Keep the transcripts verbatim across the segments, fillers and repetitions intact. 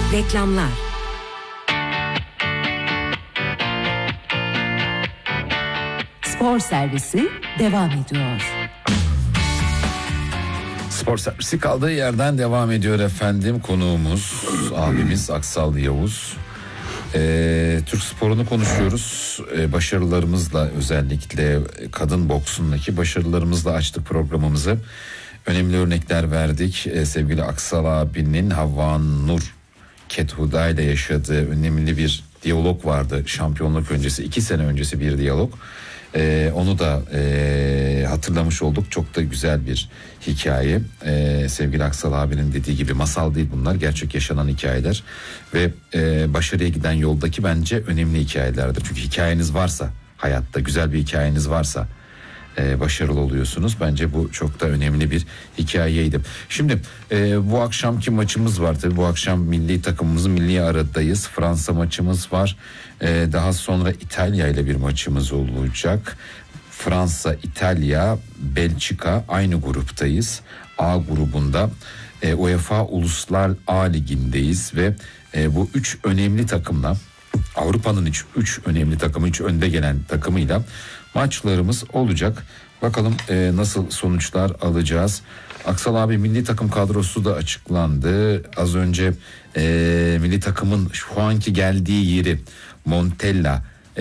Reklamlar. Spor servisi devam ediyor. Spor servisi kaldığı yerden devam ediyor efendim. Konuğumuz abimiz Aksal Yavuz. Ee, Türk sporunu konuşuyoruz. Ee, başarılarımızla, özellikle kadın boksundaki başarılarımızla açtık programımızı. Önemli örnekler verdik. Ee, sevgili Aksal abinin Havva Nur Kethuda ile yaşadığı önemli bir diyalog vardı. Şampiyonluk öncesi, iki sene öncesi bir diyalog. Ee, onu da e, hatırlamış olduk. Çok da güzel bir hikaye. Ee, sevgili Aksal abinin dediği gibi masal değil bunlar. Gerçek yaşanan hikayeler. Ve e, başarıya giden yoldaki bence önemli hikayelerdir. Çünkü hikayeniz varsa, hayatta güzel bir hikayeniz varsa e, başarılı oluyorsunuz. Bence bu çok da önemli bir hikayeydi. Şimdi e, bu akşamki maçımız var. Tabii bu akşam milli takımımızın milli aradayız. Fransa maçımız var. E, daha sonra İtalya ile bir maçımız olacak. Fransa, İtalya, Belçika aynı gruptayız. A grubunda e, UEFA Uluslar A Ligi'ndeyiz ve e, bu üç önemli takımla, Avrupa'nın üç, üç önemli takımı, üç önde gelen takımıyla maçlarımız olacak. Bakalım e, nasıl sonuçlar alacağız. Aksal abi, milli takım kadrosu da açıklandı. Az önce e, milli takımın şu anki geldiği yeri Montella e,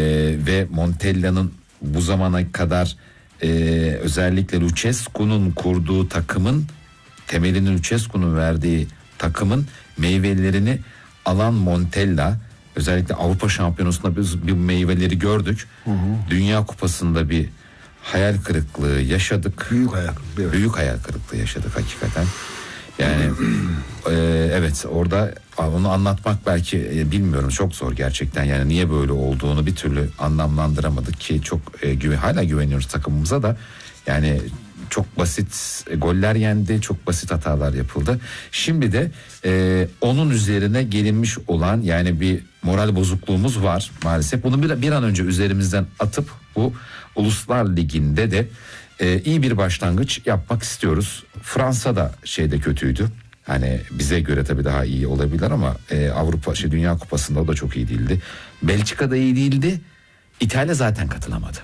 ve Montella'nın bu zamana kadar e, özellikle Lucescu'nun kurduğu takımın temelini Lucescu'nun verdiği takımın meyvelerini alan Montella, özellikle Avrupa Şampiyonası'nda biz bir meyveleri gördük. Hı hı. Dünya Kupası'nda bir hayal kırıklığı yaşadık. Büyük hayal kırıklığı. Evet. Büyük hayal kırıklığı yaşadık hakikaten. Yani e, evet, orada onu anlatmak belki e, bilmiyorum, çok zor gerçekten. Yani niye böyle olduğunu bir türlü anlamlandıramadık ki çok e, güven, hala güveniyoruz takımımıza da. Yani çok basit goller yendi, çok basit hatalar yapıldı. Şimdi de e, onun üzerine gelinmiş olan, yani bir moral bozukluğumuz var maalesef. Bunu bir, bir an önce üzerimizden atıp bu Uluslar Ligi'nde de e, iyi bir başlangıç yapmak istiyoruz. Fransa da şeyde kötüydü. Hani bize göre tabii daha iyi olabilir ama e, Avrupa şey Dünya Kupası'nda o da çok iyi değildi. Belçika da iyi değildi. İtalya zaten katılamadı.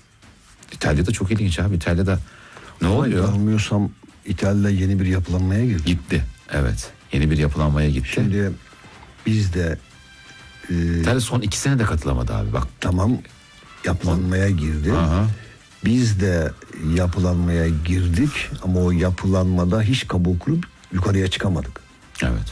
İtalya da çok ilginç abi. İtalya'da ne oluyor? Yanılmıyorsam İtalya yeni bir yapılanmaya girdi. Gitti. Evet. Yeni bir yapılanmaya gitti. Şimdi biz de e, İtalya son iki sene de katılamadı abi. Bak. Tamam, yapılanmaya girdi. Aha. Biz de yapılanmaya girdik ama o yapılanmada hiç kabul kurup yukarıya çıkamadık. Evet.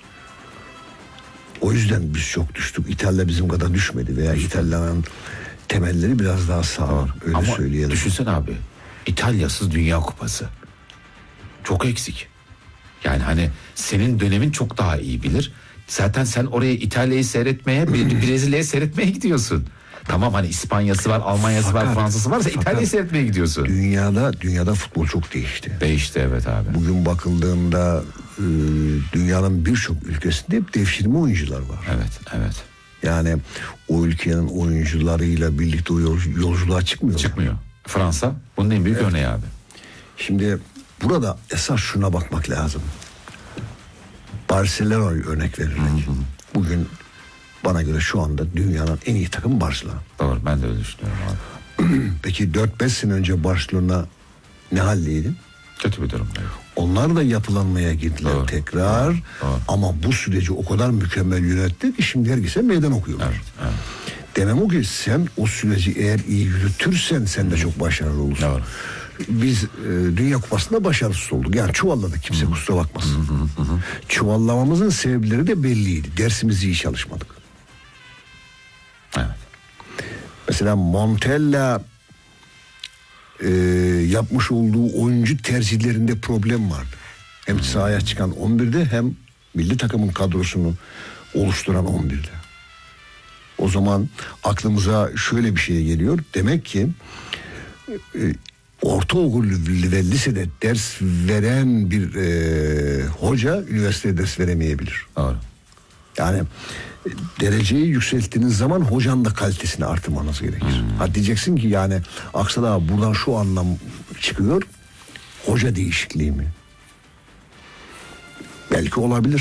O yüzden biz çok düştük. İtalya bizim kadar düşmedi veya İtalya'nın temelleri biraz daha sağlam. Öyle ama söyleyelim. Düşünsene abi. İtalyasız Dünya Kupası. Çok eksik. Yani hani senin dönemin çok daha iyi bilir. Zaten sen oraya İtalya'yı seyretmeye, Brezilya'yı seyretmeye gidiyorsun. Tamam, hani İspanya'sı var, Almanya'sı fakat, var, Fransa'sı varsa İtalya'yı seyretmeye gidiyorsun. Dünyada dünyada futbol çok değişti. Değişti, evet abi. Bugün bakıldığında e, dünyanın birçok ülkesinde hep devşirme oyuncular var. Evet, evet. Yani o ülkenin oyuncularıyla birlikte o yolculuğa çıkmıyor. Çıkmıyor. Fransa bunun en büyük evet. örneği abi. Şimdi burada esas şuna bakmak lazım. Barcelona'yı örnek verirsek. Bugün bana göre şu anda dünyanın en iyi takımı Barcelona. Doğru, ben de öyle düşünüyorum abi. Peki dört beş sene önce Barcelona ne haldeydi? Kötü bir durumda. Onlar da yapılanmaya girdiler doğru. tekrar. Doğru. Doğru. Ama bu süreci o kadar mükemmel yönetti ki şimdi herkese meydan okuyorlar. Evet, evet. Demem o ki sen o süreci eğer iyi yürütürsen sen de çok başarılı olursun. Doğru. Biz e, Dünya Kupası'nda başarısız olduk. Yani çuvalladık, kimse kusura bakmasın. Hı hı hı. Çuvallamamızın sebepleri de belliydi. Dersimizi iyi çalışmadık. Evet. Mesela Montella e, yapmış olduğu oyuncu tercihlerinde problem vardı. Hem hmm. sahaya çıkan on birde hem milli takımın kadrosunu oluşturan on birde. O zaman aklımıza şöyle bir şey geliyor. Demek ki e, ortaokul ve lisede ders veren bir e, hoca üniversitede ders veremeyebilir. Doğru. Yani e, dereceyi yükselttiğiniz zaman hocanın da kalitesini artırmanız gerekir. Hmm. Ha diyeceksin ki yani Aksal abi buradan şu anlam çıkıyor. Hoca değişikliği mi? Belki olabilir.